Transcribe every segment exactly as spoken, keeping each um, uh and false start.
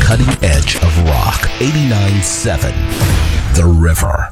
cutting edge of rock. eighty-nine point seven The River.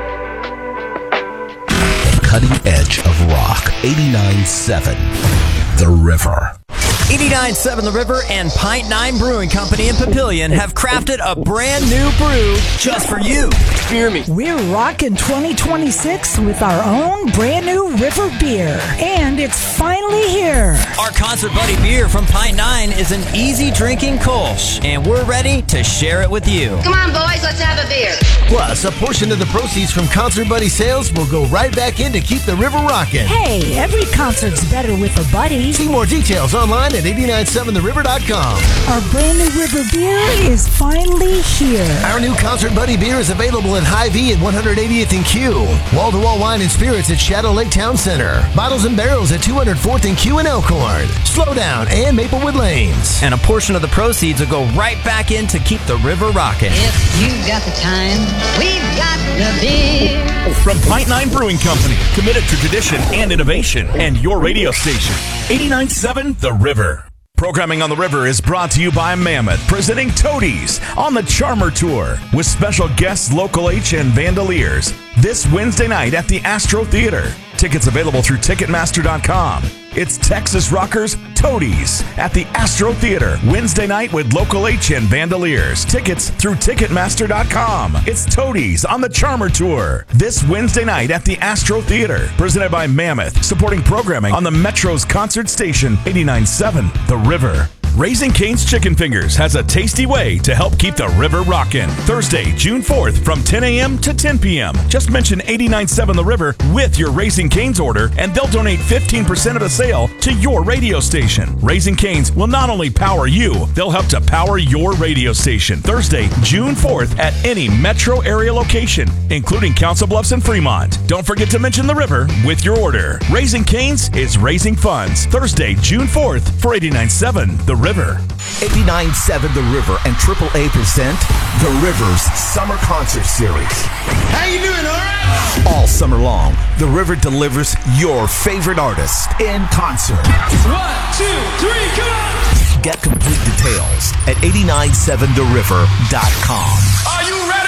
Cutting edge of rock. eighty-nine point seven The River. eighty-nine point seven The River and Pint Nine Brewing Company in Papillion have crafted a brand new brew just for you. Hear me. We're rocking twenty twenty-six with our own brand new River beer. And it's finally here. Our Concert Buddy beer from Pint Nine is an easy drinking Kolsch, and we're ready to share it with you. Come on, boys, let's have a beer. Plus, a portion of the proceeds from Concert Buddy sales will go right back in to keep the river rocking. Hey, every concert's better with a buddy. See more details online at eighty-nine seven the river dot com. Our brand new River beer is finally here. Our new Concert Buddy beer is available at Hy-Vee at one hundred eightieth and Q. Wall-to-wall wine and spirits at Shadow Lake Town Center. Bottles and barrels at two hundred fourth and Q in Elkhorn. Slowdown and Maplewood Lanes. And a portion of the proceeds will go right back in to keep the river rocking. If you've got the time, we've got the beer. From Pint Nine Brewing Company, committed to tradition and innovation, and your radio station, eighty-nine point seven The River. Programming on the River is brought to you by Mammoth, presenting Toadies on the Charmer Tour with special guests Local H and Vandaliers this Wednesday night at the Astro Theater. Tickets available through Ticketmaster dot com. It's Texas Rockers Toadies at the Astro Theater Wednesday night with Local H and Vandaliers. Tickets through Ticketmaster dot com. It's Toadies on the Charmer Tour this Wednesday night at the Astro Theater. Presented by Mammoth, supporting programming on the Metro's concert station eighty-nine point seven The River. Raising Cane's Chicken Fingers has a tasty way to help keep the river rockin'. Thursday, June fourth from ten a.m. to ten p.m. Just mention eighty-nine point seven The River with your Raising Cane's order and they'll donate fifteen percent of the sale to your radio station. Raising Cane's will not only power you, they'll help to power your radio station. Thursday, June fourth at any metro area location, including Council Bluffs and Fremont. Don't forget to mention The River with your order. Raising Cane's is raising funds. Thursday, June fourth for eighty-nine point seven The River. eighty-nine point seven The River and Triple A present The River's Summer Concert Series. How you doing, all right? All summer long, The River delivers your favorite artist in concert. One, two, three, come on! Get complete details at eighty-nine seven the river dot com. Are you ready?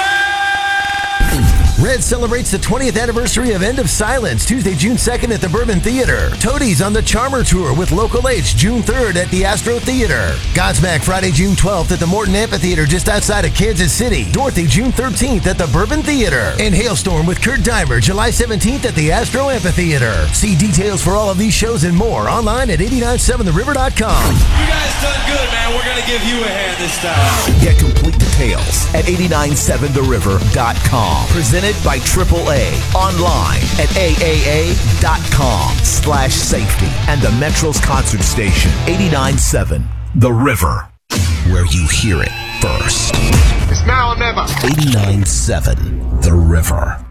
Red celebrates the twentieth anniversary of End of Silence, Tuesday, June second at the Bourbon Theater. Toadies on the Charmer Tour with Local H, June third at the Astro Theater. Godsmack, Friday, June twelfth at the Morton Amphitheater just outside of Kansas City. Dorothy, June thirteenth at the Bourbon Theater. And Hailstorm with Kurt Dimer, July seventeenth at the Astro Amphitheater. See details for all of these shows and more online at eighty-nine seven the river dot com. You guys done good, man. We're going to give you a hand this time. Get complete details at eighty-nine seven the river dot com. Presented by Triple A. Online at triple-a.com slash safety and the Metro's concert station, eighty-nine point seven The River. Where you hear it first. It's now or never. eighty-nine point seven The River.